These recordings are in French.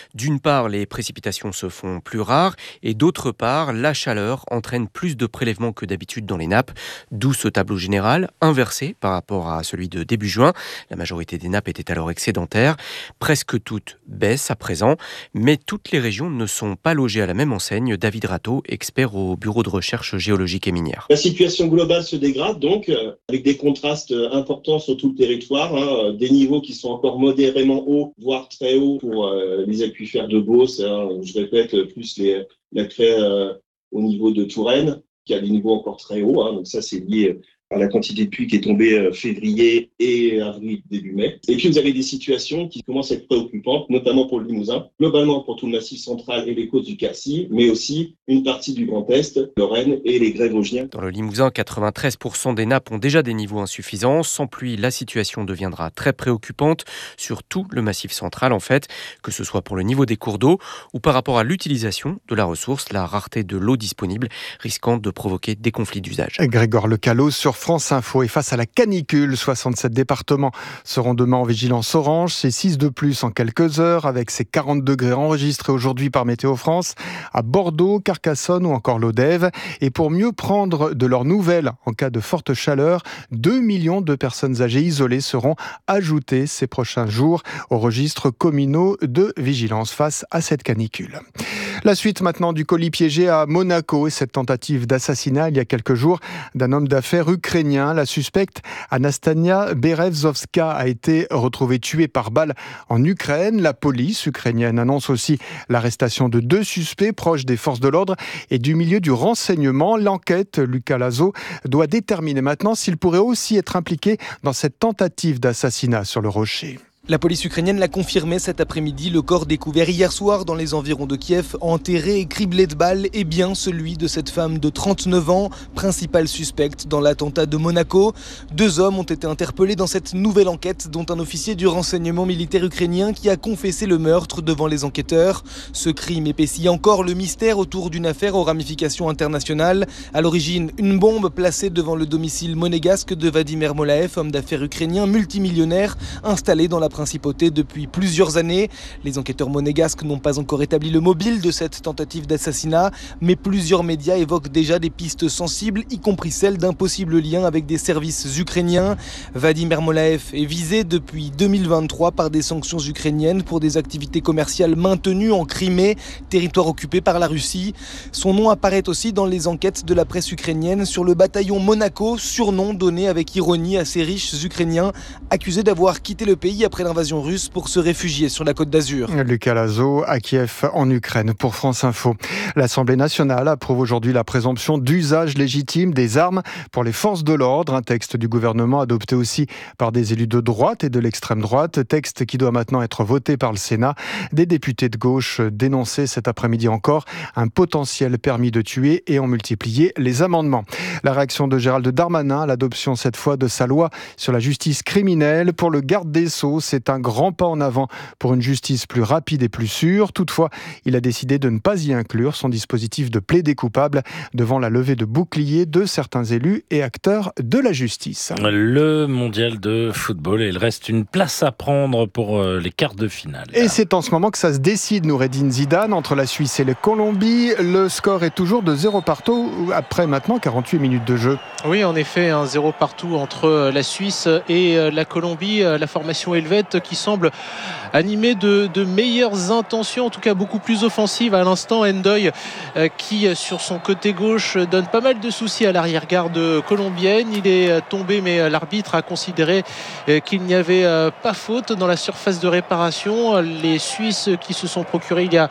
D'une part, les précipitations se font plus rares et d'autre part, la chaleur entraîne plus de prélèvements que d'habitude dans les nappes, d'où ce tableau général inversé par rapport à celui de début juin. La majorité des nappes étaient alors excédentaires. Presque toutes baissent à présent, mais toutes les régions ne sont pas logées à la même enseigne. David Rateau, expert au bureau de recherche géologique et minière. La situation globale se dégrade donc, avec des contrastes importants sur tout le territoire, des niveaux qui sont encore modérément hauts, voire très hauts pour les aquifères de Beauce, je répète, plus l'accès au niveau de Touraine, qui a des niveaux encore très hauts, donc ça c'est lié à la quantité de pluie qui est tombée février et avril, début mai. Et puis vous avez des situations qui commencent à être préoccupantes, notamment pour le Limousin, globalement pour tout le Massif central et les côtes du Quercy, mais aussi une partie du Grand Est, Lorraine et les grès vosgiens. Dans le Limousin, 93% des nappes ont déjà des niveaux insuffisants. Sans pluie, la situation deviendra très préoccupante sur tout le Massif central en fait, que ce soit pour le niveau des cours d'eau ou par rapport à l'utilisation de la ressource, la rareté de l'eau disponible risquant de provoquer des conflits d'usage. Grégoire Lecalot sur France Info. Et face à la canicule, 67 départements seront demain en vigilance orange. C'est 6 de plus en quelques heures avec ces 40 degrés enregistrés aujourd'hui par Météo France à Bordeaux, Carcassonne ou encore l'Odève. Et pour mieux prendre de leurs nouvelles en cas de forte chaleur, 2 millions de personnes âgées isolées seront ajoutées ces prochains jours au registre communaux de vigilance face à cette canicule. La suite maintenant du colis piégé à Monaco et cette tentative d'assassinat il y a quelques jours d'un homme d'affaires ukrainien. La suspecte Anastasia Berezovska a été retrouvée tuée par balle en Ukraine. La police ukrainienne annonce aussi l'arrestation de 2 suspects proches des forces de l'ordre et du milieu du renseignement. L'enquête, Lucas Lazo, doit déterminer maintenant s'il pourrait aussi être impliqué dans cette tentative d'assassinat sur le Rocher. La police ukrainienne l'a confirmé cet après-midi. Le corps découvert hier soir dans les environs de Kiev, enterré et criblé de balles, est bien celui de cette femme de 39 ans, principale suspecte dans l'attentat de Monaco. 2 hommes ont été interpellés dans cette nouvelle enquête, dont un officier du renseignement militaire ukrainien qui a confessé le meurtre devant les enquêteurs. Ce crime épaissit encore le mystère autour d'une affaire aux ramifications internationales. À l'origine, une bombe placée devant le domicile monégasque de Vadim Ermolaev, homme d'affaires ukrainien multimillionnaire, installé dans la principauté depuis plusieurs années. Les enquêteurs monégasques n'ont pas encore établi le mobile de cette tentative d'assassinat, mais plusieurs médias évoquent déjà des pistes sensibles, y compris celle d'un possible lien avec des services ukrainiens. Vadim Ermolaev est visé depuis 2023 par des sanctions ukrainiennes pour des activités commerciales maintenues en Crimée, territoire occupé par la Russie. Son nom apparaît aussi dans les enquêtes de la presse ukrainienne sur le bataillon Monaco, surnom donné avec ironie à ces riches Ukrainiens accusés d'avoir quitté le pays après l'invasion russe pour se réfugier sur la Côte d'Azur. Lucas Lazo à Kiev en Ukraine pour France Info. L'Assemblée nationale approuve aujourd'hui la présomption d'usage légitime des armes pour les forces de l'ordre. Un texte du gouvernement adopté aussi par des élus de droite et de l'extrême droite. Texte qui doit maintenant être voté par le Sénat. Des députés de gauche dénonçaient cet après-midi encore un potentiel permis de tuer et ont multiplié les amendements. La réaction de Gérald Darmanin à l'adoption cette fois de sa loi sur la justice criminelle. Pour le garde des Sceaux, c'est un grand pas en avant pour une justice plus rapide et plus sûre. Toutefois, il a décidé de ne pas y inclure son dispositif de plaider coupable devant la levée de boucliers de certains élus et acteurs de la justice. Le mondial de football, et il reste une place à prendre pour les quarts de finale. Et c'est en ce moment que ça se décide, Noureddine Zidane, entre la Suisse et la Colombie. Le score est toujours de 0 partout après maintenant 48 minutes de jeu. Oui, en effet, un 0 partout entre la Suisse et la Colombie. La formation helvète qui semble animée de meilleures intentions, en tout cas beaucoup plus offensive. À l'instant, Ndoye qui, sur son côté gauche, donne pas mal de soucis à l'arrière-garde colombienne. Il est tombé, mais l'arbitre a considéré qu'il n'y avait pas faute dans la surface de réparation. Les Suisses qui se sont procurés il y a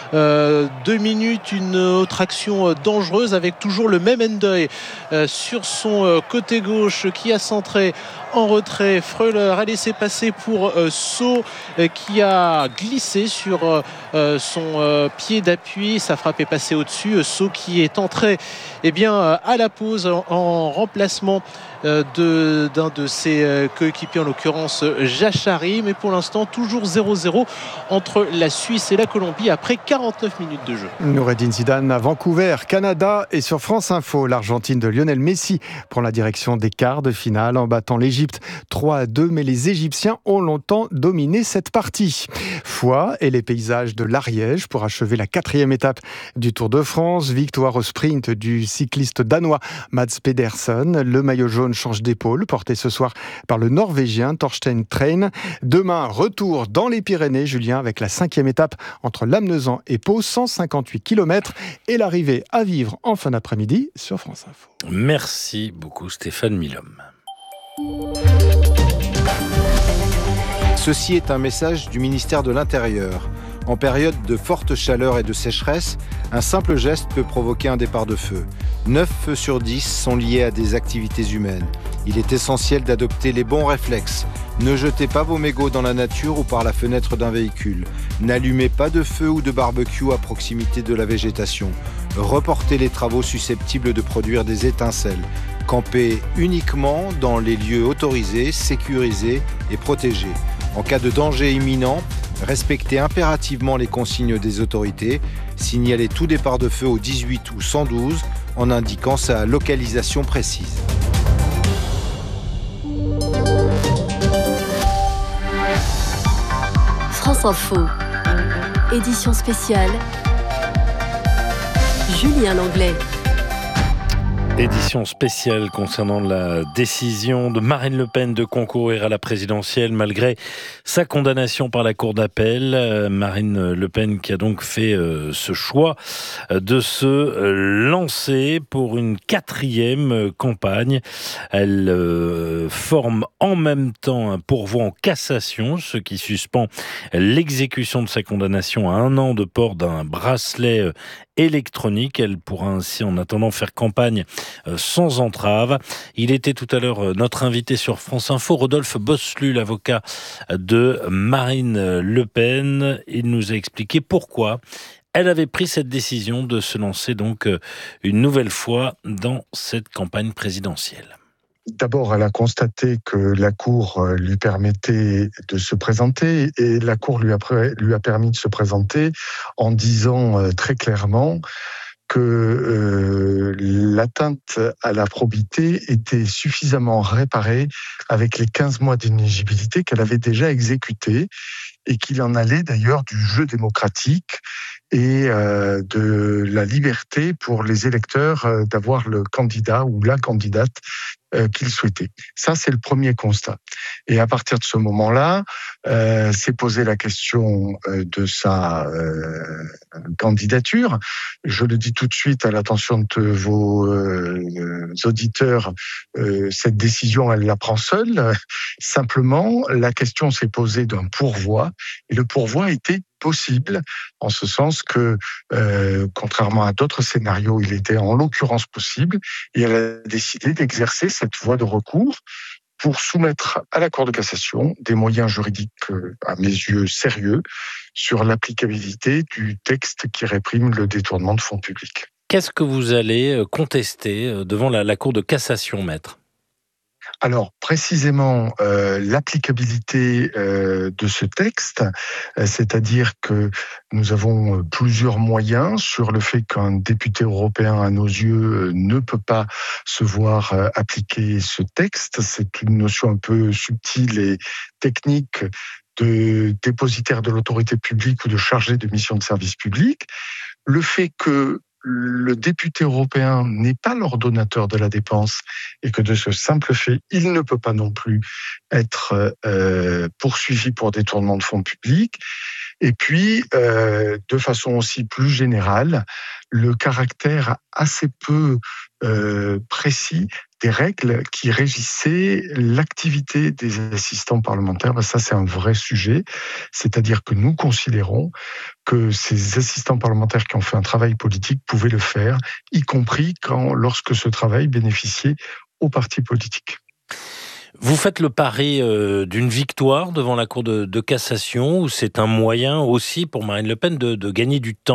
2 minutes une autre action dangereuse avec toujours le même Ndoye sur son côté gauche qui a centré en retrait. Freuler a laissé passer pour Sceaux qui a glissé sur son pied d'appui. Sa frappe est passée au-dessus. Sceaux qui est entré à la pause en remplacement d'un de ses coéquipiers, en l'occurrence Jachari. Mais pour l'instant, toujours 0-0 entre la Suisse et la Colombie après 49 minutes de jeu. Noureddine Zidane à Vancouver, Canada, et sur France Info, l'Argentine de Lionel Messi prend la direction des quarts de finale en battant l'Égypte l'Égypte 3-2, mais les Égyptiens ont longtemps dominé cette partie. Foix et les paysages de l'Ariège pour achever la 4e étape du Tour de France. Victoire au sprint du cycliste danois Mads Pedersen. Le maillot jaune change d'épaule, porté ce soir par le Norvégien Torstein Thrane. Demain, retour dans les Pyrénées, Julien, avec la 5e étape entre Lamezan et Pau, 158 km, et l'arrivée à vivre en fin d'après-midi sur France Info. Merci beaucoup Stéphane Milhomme. Ceci est un message du ministère de l'Intérieur. En période de forte chaleur et de sécheresse, un simple geste peut provoquer un départ de feu. 9 feux sur 10 sont liés à des activités humaines. Il est essentiel d'adopter les bons réflexes. Ne jetez pas vos mégots dans la nature ou par la fenêtre d'un véhicule. N'allumez pas de feu ou de barbecue à proximité de la végétation. Reportez les travaux susceptibles de produire des étincelles. Campez uniquement dans les lieux autorisés, sécurisés et protégés. En cas de danger imminent, respectez impérativement les consignes des autorités. Signalez tout départ de feu au 18 ou 112 en indiquant sa localisation précise. France Info, édition spéciale, Julien Langlais. Édition spéciale concernant la décision de Marine Le Pen de concourir à la présidentielle malgré sa condamnation par la Cour d'appel. Marine Le Pen qui a donc fait ce choix de se lancer pour une 4e campagne. Elle forme en même temps un pourvoi en cassation, ce qui suspend l'exécution de sa condamnation à 1 an de port d'un bracelet électronique. Elle pourra ainsi en attendant faire campagne sans entrave. Il était tout à l'heure notre invité sur France Info, Rodolphe Bosselu, l'avocat de Marine Le Pen. Il nous a expliqué pourquoi elle avait pris cette décision de se lancer donc une nouvelle fois dans cette campagne présidentielle. D'abord, elle a constaté que la Cour lui permettait de se présenter et la Cour lui a permis de se présenter en disant très clairement que l'atteinte à la probité était suffisamment réparée avec les 15 mois d'inéligibilité qu'elle avait déjà exécutés et qu'il en allait d'ailleurs du jeu démocratique et de la liberté pour les électeurs d'avoir le candidat ou la candidate qu'ils souhaitaient. Ça, c'est le premier constat. Et à partir de ce moment-là, s'est posée la question de sa candidature. Je le dis tout de suite à l'attention de vos auditeurs, cette décision, elle la prend seule. Simplement, la question s'est posée d'un pourvoi, et le pourvoi était possible, en ce sens que, contrairement à d'autres scénarios, il était en l'occurrence possible, et elle a décidé d'exercer cette voie de recours pour soumettre à la Cour de cassation des moyens juridiques, à mes yeux, sérieux, sur l'applicabilité du texte qui réprime le détournement de fonds publics. Qu'est-ce que vous allez contester devant la Cour de cassation, maître ? Alors, précisément, l'applicabilité de ce texte, c'est-à-dire que nous avons plusieurs moyens sur le fait qu'un député européen, à nos yeux, ne peut pas se voir appliquer ce texte. C'est une notion un peu subtile et technique de dépositaire de l'autorité publique ou de chargé de mission de service public. Le fait que le député européen n'est pas l'ordonnateur de la dépense et que de ce simple fait, il ne peut pas non plus être poursuivi pour détournement de fonds publics. Et puis, de façon aussi plus générale, le caractère assez peu précis des règles qui régissaient l'activité des assistants parlementaires. Ça, c'est un vrai sujet. C'est-à-dire que nous considérons que ces assistants parlementaires qui ont fait un travail politique pouvaient le faire, y compris lorsque ce travail bénéficiait aux partis politiques. Vous faites le pari d'une victoire devant la Cour de cassation, ou c'est un moyen aussi pour Marine Le Pen de gagner du temps ?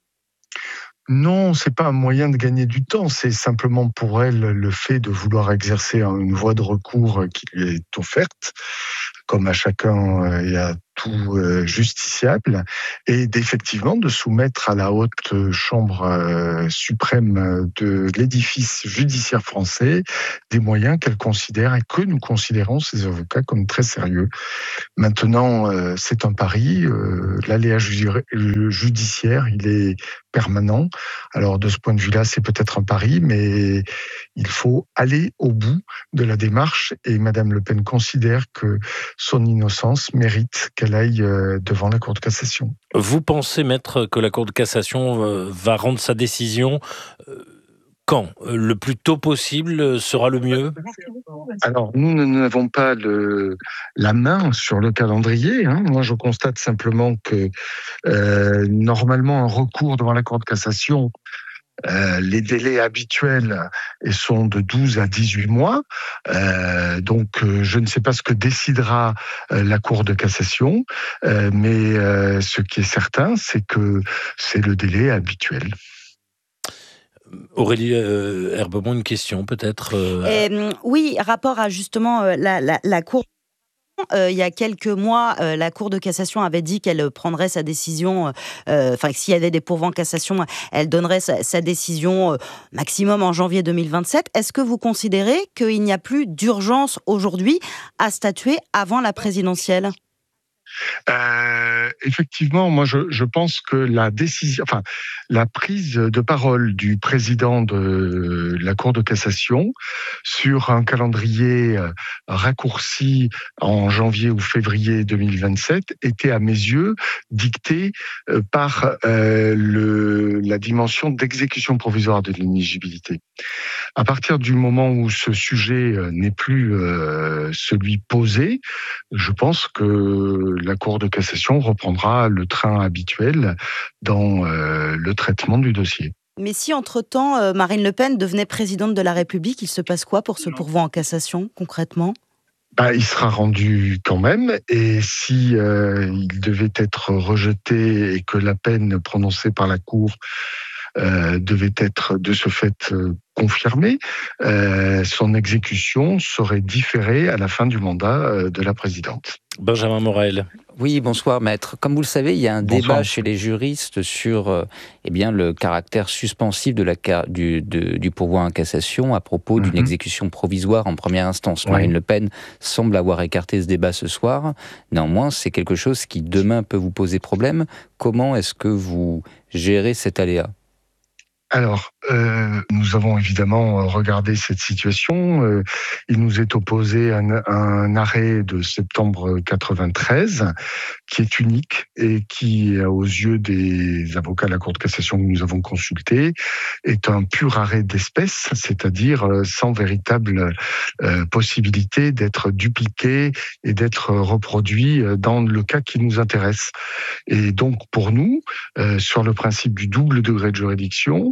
Non, c'est pas un moyen de gagner du temps, c'est simplement pour elle le fait de vouloir exercer une voie de recours qui lui est offerte. comme à chacun et à tout justiciable, et d'effectivement de soumettre à la haute chambre suprême de l'édifice judiciaire français des moyens qu'elle considère et que nous considérons, ces avocats, comme très sérieux. Maintenant, c'est un pari. L'aléa judiciaire, il est permanent. Alors, de ce point de vue-là, c'est peut-être un pari, mais il faut aller au bout de la démarche. Et Madame Le Pen considère que son innocence mérite qu'elle aille devant la Cour de cassation. Vous pensez, maître, que la Cour de cassation va rendre sa décision quand ? Le plus tôt possible sera le mieux ? Alors, nous n'avons pas la main sur le calendrier. Moi, je constate simplement que normalement, un recours devant la Cour de cassation, les délais habituels sont de 12 à 18 mois. Donc, je ne sais pas ce que décidera la Cour de cassation, mais ce qui est certain, c'est que c'est le délai habituel. Aurélie Herbemont, une question peut-être Oui, rapport à justement la Cour. Il y a quelques mois, la Cour de cassation avait dit qu'elle prendrait sa décision, s'il y avait des pourvois en cassation, elle donnerait sa décision maximum en janvier 2027. Est-ce que vous considérez qu'il n'y a plus d'urgence aujourd'hui à statuer avant la présidentielle ? Effectivement, moi je pense que la prise de parole du président de la Cour de cassation sur un calendrier raccourci en janvier ou février 2027 était à mes yeux dictée par la dimension d'exécution provisoire de l'inéligibilité. À partir du moment où ce sujet n'est plus celui posé, je pense que la Cour de cassation reprendra le train habituel dans le traitement du dossier. Mais si entre-temps, Marine Le Pen devenait présidente de la République, il se passe quoi pour ce pourvoi en cassation, concrètement ? Il sera rendu quand même, et si il devait être rejeté et que la peine prononcée par la Cour devait être de ce fait confirmée, son exécution serait différée à la fin du mandat de la présidente. Benjamin Morel. Oui, bonsoir maître. Comme vous le savez, il y a un débat chez les juristes sur le caractère suspensif du pourvoi en cassation à propos d'une exécution provisoire en première instance. Marine Le Pen semble avoir écarté ce débat ce soir. Néanmoins, c'est quelque chose qui demain peut vous poser problème. Comment est-ce que vous gérez cet aléa ? Alors, nous avons évidemment regardé cette situation. Il nous est opposé un arrêt de septembre 93 qui est unique et qui, aux yeux des avocats de la Cour de cassation que nous avons consultés, est un pur arrêt d'espèce, c'est-à-dire sans véritable possibilité d'être dupliqué et d'être reproduit dans le cas qui nous intéresse. Et donc, pour nous, sur le principe du double degré de juridiction,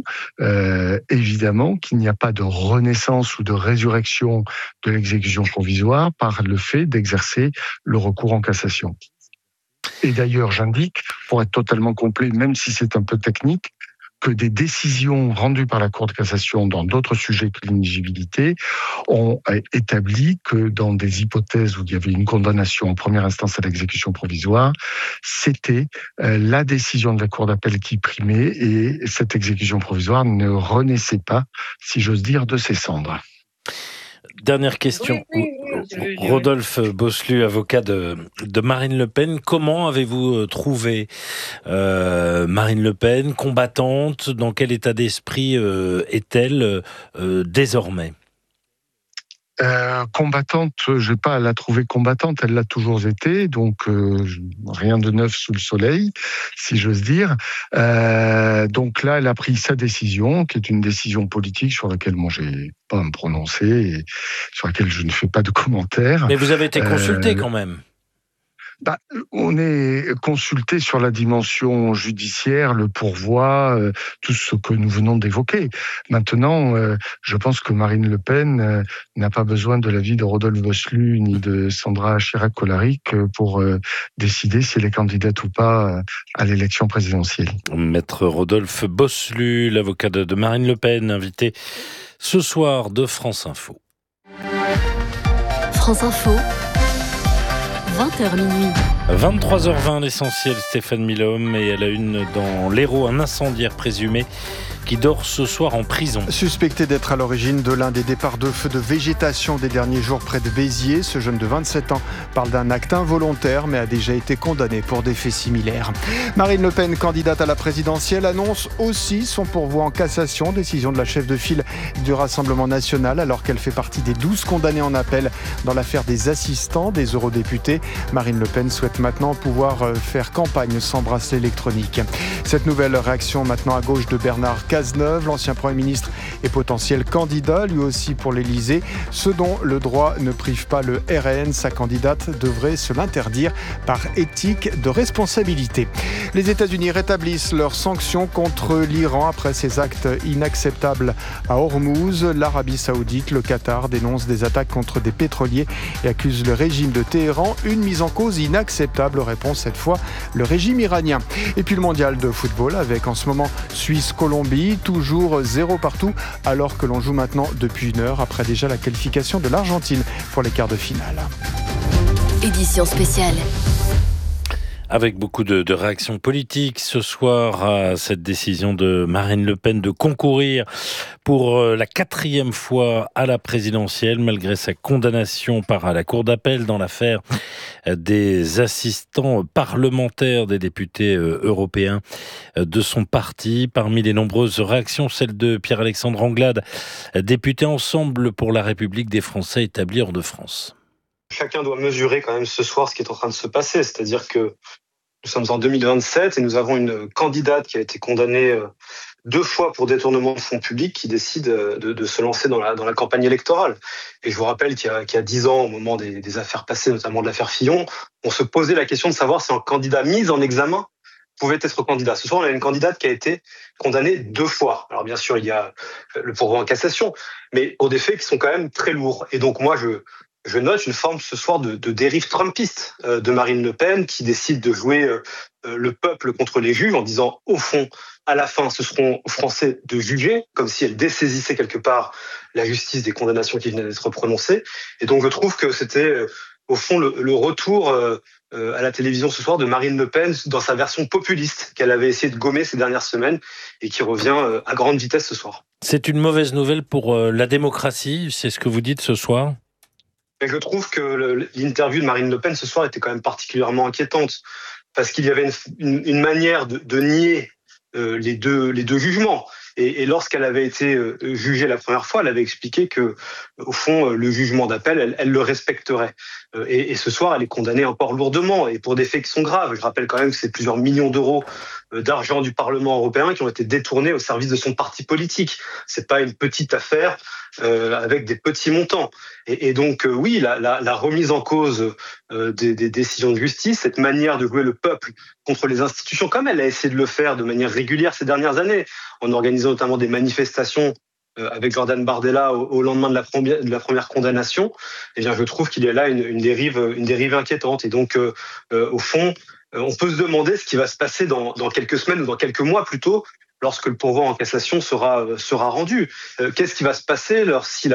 évidemment qu'il n'y a pas de renaissance ou de résurrection de l'exécution provisoire par le fait d'exercer le recours en cassation. Et d'ailleurs, j'indique, pour être totalement complet, même si c'est un peu technique, que des décisions rendues par la Cour de cassation dans d'autres sujets que l'inéligibilité ont établi que dans des hypothèses où il y avait une condamnation en première instance à l'exécution provisoire, c'était la décision de la Cour d'appel qui primait et cette exécution provisoire ne renaissait pas, si j'ose dire, de ses cendres. Dernière question. Rodolphe Bosselu, avocat de Marine Le Pen. Comment avez-vous trouvé Marine Le Pen, combattante ? Dans quel état d'esprit est-elle désormais ? Combattante, je n'ai pas à la trouver combattante, elle l'a toujours été, donc rien de neuf sous le soleil, si j'ose dire. Donc là, elle a pris sa décision, qui est une décision politique sur laquelle moi j'ai pas à me prononcer et sur laquelle je ne fais pas de commentaires. Mais vous avez été consulté quand même. On est consulté sur la dimension judiciaire, le pourvoi, tout ce que nous venons d'évoquer. Maintenant, je pense que Marine Le Pen n'a pas besoin de l'avis de Rodolphe Bosselu ni de Sandra Chirac-Colaric pour décider si elle est candidate ou pas à l'élection présidentielle. Maître Rodolphe Bosselu, l'avocat de Marine Le Pen, invité ce soir de France Info. France Info. 20h minuit. 23h20, l'essentiel, Stéphane Milhomme, et à la une dans l'Hérault, un incendiaire présumé qui dort ce soir en prison. Suspecté d'être à l'origine de l'un des départs de feu de végétation des derniers jours près de Béziers, ce jeune de 27 ans parle d'un acte involontaire mais a déjà été condamné pour des faits similaires. Marine Le Pen, candidate à la présidentielle, annonce aussi son pourvoi en cassation, décision de la chef de file du Rassemblement national alors qu'elle fait partie des 12 condamnés en appel dans l'affaire des assistants des eurodéputés. Marine Le Pen souhaite maintenant pouvoir faire campagne sans bracelet électronique. Cette nouvelle réaction maintenant à gauche de Bernard Cazeneuve, l'ancien Premier ministre et potentiel candidat, lui aussi pour l'Élysée. Ce dont le droit ne prive pas le RN, sa candidate devrait se l'interdire par éthique de responsabilité. Les États-Unis rétablissent leurs sanctions contre l'Iran après ses actes inacceptables à Hormuz. L'Arabie Saoudite, le Qatar dénoncent des attaques contre des pétroliers et accusent le régime de Téhéran. Une mise en cause inacceptable, répond cette fois le régime iranien. Et puis le mondial de football avec en ce moment Suisse-Colombie, toujours 0 partout, alors que l'on joue maintenant depuis 1 heure après déjà la qualification de l'Argentine pour les quarts de finale. Édition spéciale. Avec beaucoup de réactions politiques ce soir à cette décision de Marine Le Pen de concourir pour la 4e fois à la présidentielle, malgré sa condamnation par la Cour d'appel dans l'affaire des assistants parlementaires des députés européens de son parti. Parmi les nombreuses réactions, celle de Pierre-Alexandre Anglade, député Ensemble pour la République des Français établis hors de France. Chacun doit mesurer quand même ce soir ce qui est en train de se passer, c'est-à-dire que nous sommes en 2027 et nous avons une candidate qui a été condamnée 2 fois pour détournement de fonds publics qui décide de se lancer dans la campagne électorale. Et je vous rappelle qu'il y a 10 ans, au moment des affaires passées, notamment de l'affaire Fillon, on se posait la question de savoir si un candidat mis en examen pouvait être candidat. Ce soir, on a une candidate qui a été condamnée 2 fois. Alors bien sûr, il y a le pourvoi en cassation, mais pour des faits qui sont quand même très lourds. Et donc moi, je note une forme ce soir de dérive trumpiste de Marine Le Pen qui décide de jouer le peuple contre les juges en disant au fond, à la fin, ce seront aux Français de juger, comme si elle dessaisissait quelque part la justice des condamnations qui venaient d'être prononcées. Et donc je trouve que c'était au fond le retour à la télévision ce soir de Marine Le Pen dans sa version populiste qu'elle avait essayé de gommer ces dernières semaines et qui revient à grande vitesse ce soir. C'est une mauvaise nouvelle pour la démocratie, c'est ce que vous dites ce soir ? Et je trouve que l'interview de Marine Le Pen ce soir était quand même particulièrement inquiétante parce qu'il y avait une manière de nier les deux jugements. Et lorsqu'elle avait été jugée la première fois, elle avait expliqué que, au fond, le jugement d'appel, elle le respecterait. Et ce soir, elle est condamnée encore lourdement et pour des faits qui sont graves. Je rappelle quand même que c'est plusieurs millions d'euros d'argent du Parlement européen qui ont été détournés au service de son parti politique. C'est pas une petite affaire avec des petits montants. Et donc, oui, la remise en cause des décisions de justice, cette manière de jouer le peuple contre les institutions, comme elle a essayé de le faire de manière régulière ces dernières années, en organisant notamment des manifestations avec Jordan Bardella au lendemain de la première condamnation, eh bien, je trouve qu'il y a là une dérive inquiétante. Et donc, au fond, on peut se demander ce qui va se passer dans quelques semaines ou dans quelques mois plutôt, lorsque le pourvoi en cassation sera rendu. Qu'est-ce qui va se passer si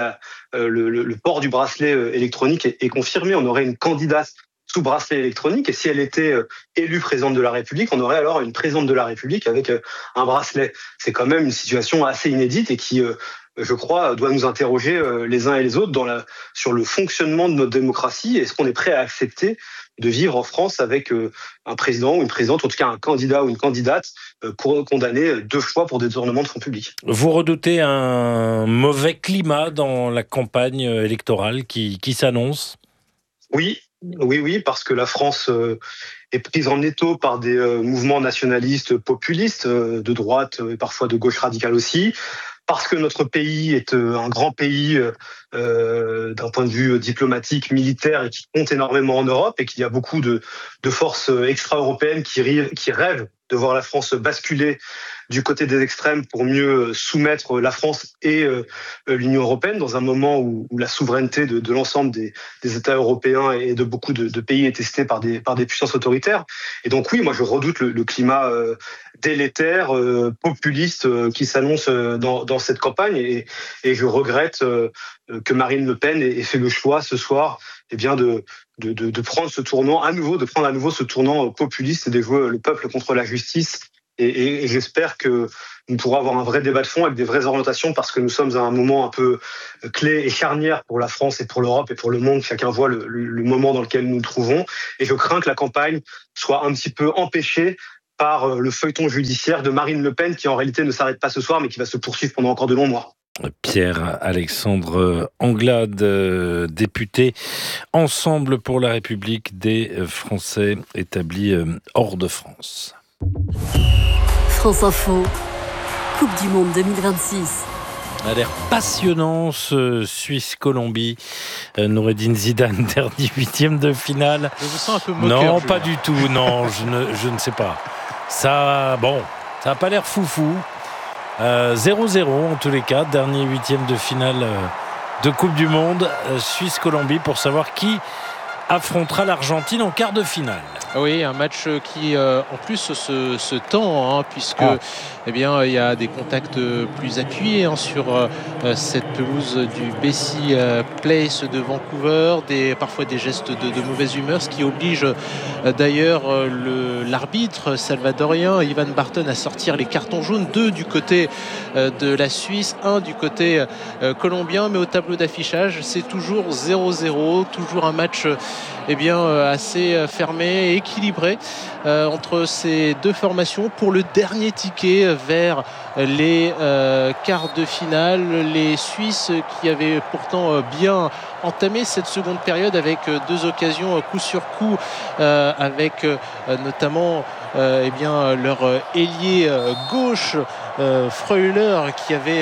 le port du bracelet électronique est confirmé ? On aurait une candidate sous bracelet électronique, et si elle était élue présidente de la République, on aurait alors une présidente de la République avec un bracelet. C'est quand même une situation assez inédite et qui, je crois, doit nous interroger les uns et les autres sur le fonctionnement de notre démocratie. Est-ce qu'on est prêt à accepter de vivre en France avec un président ou une présidente, en tout cas un candidat ou une candidate condamné 2 fois pour détournement de fonds publics. Vous redoutez un mauvais climat dans la campagne électorale qui s'annonce ? Oui, parce que la France est prise en étau par des mouvements nationalistes populistes, de droite et parfois de gauche radicale aussi, parce que notre pays est un grand pays d'un point de vue diplomatique, militaire et qui compte énormément en Europe et qu'il y a beaucoup de forces extra-européennes qui rêvent de voir la France basculer du côté des extrêmes pour mieux soumettre la France et l'Union européenne dans un moment où la souveraineté de l'ensemble des États européens et de beaucoup de pays est testée par des puissances autoritaires. Et donc oui, moi je redoute le climat délétère, populiste qui s'annonce dans cette campagne et je regrette que Marine Le Pen ait fait le choix ce soir de de prendre ce tournant à nouveau, ce tournant populiste et de jouer le peuple contre la justice. Et j'espère que nous pourrons avoir un vrai débat de fond avec des vraies orientations, parce que nous sommes à un moment un peu clé et charnière pour la France et pour l'Europe et pour le monde. Chacun voit le moment dans lequel nous nous trouvons. Et je crains que la campagne soit un petit peu empêchée par le feuilleton judiciaire de Marine Le Pen, qui en réalité ne s'arrête pas ce soir, mais qui va se poursuivre pendant encore de longs mois. Pierre-Alexandre Anglade, député Ensemble pour la République des Français établis hors de France. France Info, Coupe du Monde 2026. A l'air passionnant ce Suisse-Colombie. Noureddin Zidane, dernier huitième de finale. Je vous sens un peu moqueur. Non, pas du tout. Non, je ne sais pas. Ça a pas l'air foufou. 0-0 en tous les cas. Dernier huitième de finale de Coupe du Monde. Suisse-Colombie, pour savoir qui affrontera l'Argentine en quart de finale. Oui, un match qui en plus se tend, puisque il y a des contacts plus appuyés sur cette pelouse du Bessie Place de Vancouver, parfois des gestes de mauvaise humeur, ce qui oblige d'ailleurs l'arbitre salvadorien Ivan Barton à sortir les cartons jaunes, 2 du côté de la Suisse, 1 du côté colombien, mais au tableau d'affichage c'est toujours 0-0, toujours un match assez fermé et équilibré entre ces deux formations pour le dernier ticket vers les quarts de finale. Les Suisses qui avaient pourtant bien entamé cette seconde période avec 2 occasions coup sur coup, avec notamment leur ailier gauche Freuler qui avait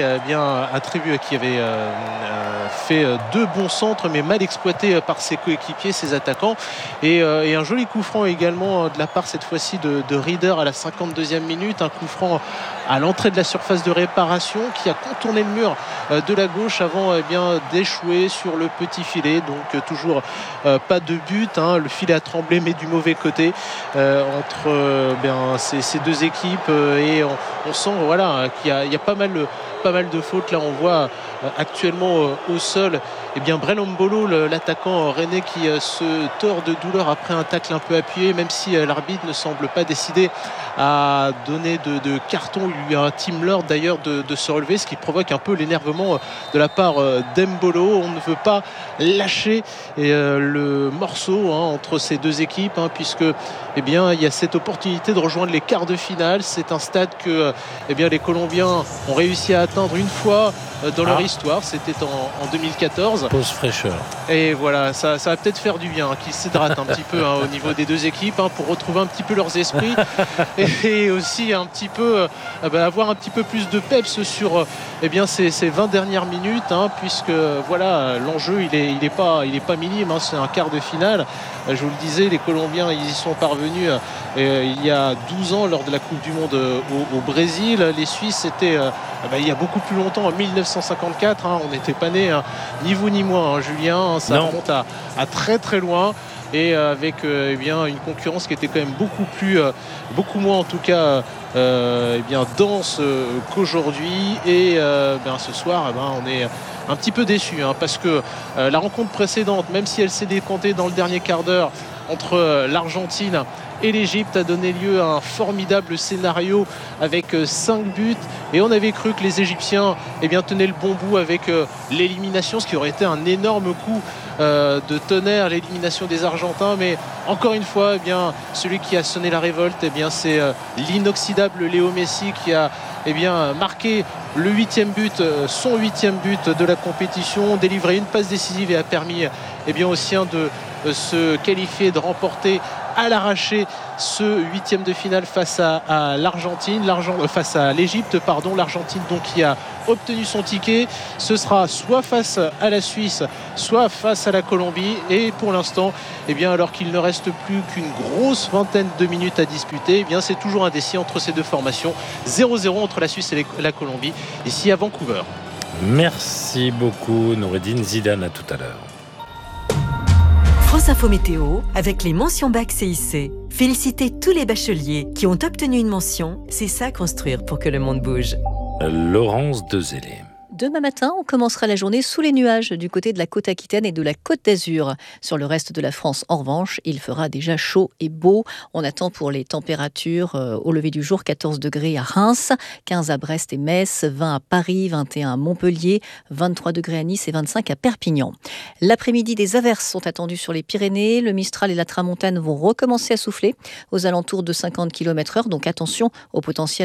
fait 2 bons centres, mais mal exploités par ses coéquipiers, ses attaquants, et un joli coup franc également de la part cette fois-ci de Rieder à la 52e minute, un coup franc à l'entrée de la surface de réparation qui a contourné le mur de la gauche avant d'échouer sur le petit filet. Donc toujours pas de but, le filet a tremblé mais du mauvais côté entre ces deux équipes, et on sent qu'il y a pas mal de fautes. Là on voit actuellement au sol Brel Ombolo, l'attaquant rennais, qui se tord de douleur après un tacle un peu appuyé, même si l'arbitre ne semble pas décidé à donner de carton. Il lui intime l'ordre d'ailleurs de se relever, ce qui provoque un peu l'énervement de la part d'Embolo. On ne veut pas lâcher le morceau entre ces deux équipes, puisque il y a cette opportunité de rejoindre les quarts de finale. C'est un stade que les Colombiens ont réussi à atteindre une fois dans leur histoire, c'était en 2014. Pause fraîcheur. Et voilà, ça va peut-être faire du bien, qu'ils s'hydratent un petit peu au niveau des deux équipes, pour retrouver un petit peu leurs esprits et aussi un petit peu avoir un petit peu plus de peps sur ces 20 dernières minutes, puisque l'enjeu il est pas minime, c'est un quart de finale. Je vous le disais, les Colombiens ils y sont parvenus il y a 12 ans lors de la Coupe du Monde au Brésil. Les Suisses c'était il y a beaucoup plus longtemps, en 1954, on n'était pas nés, ni vous ni moi, Julien, ça remonte à très très loin, et avec une concurrence qui était quand même beaucoup moins en tout cas dense qu'aujourd'hui, et ce soir on est un petit peu déçus, parce que la rencontre précédente, même si elle s'est décomptée dans le dernier quart d'heure entre l'Argentine et l'Égypte, a donné lieu à un formidable scénario avec 5 buts, et on avait cru que les Égyptiens tenaient le bon bout avec l'élimination, ce qui aurait été un énorme coup de tonnerre, l'élimination des Argentins. Mais encore une fois, celui qui a sonné la révolte, c'est l'inoxydable Léo Messi, qui a marqué le 8e but, son 8e but de la compétition, délivré une passe décisive, et a permis aux siens de se qualifier, de remporter à l'arraché ce 8e de finale face à l'Argentine, face à l'Égypte, l'Argentine donc qui a obtenu son ticket. Ce sera soit face à la Suisse, soit face à la Colombie, et pour l'instant alors qu'il ne reste plus qu'une grosse vingtaine de minutes à disputer, c'est toujours indécis entre ces deux formations. 0-0 entre la Suisse et la Colombie, ici à Vancouver. Merci beaucoup Noureddin Zidane, à tout à l'heure. France Info Météo, avec les mentions bac CIC. Félicitez tous les bacheliers qui ont obtenu une mention. C'est ça construire pour que le monde bouge. Laurence Dezellé. Demain matin, on commencera la journée sous les nuages du côté de la côte aquitaine et de la côte d'Azur. Sur le reste de la France, en revanche, il fera déjà chaud et beau. On attend pour les températures au lever du jour 14 degrés à Reims, 15 à Brest et Metz, 20 à Paris, 21 à Montpellier, 23 degrés à Nice et 25 à Perpignan. L'après-midi, des averses sont attendues sur les Pyrénées. Le Mistral et la Tramontane vont recommencer à souffler aux alentours de 50 km/h. Donc attention au potentiel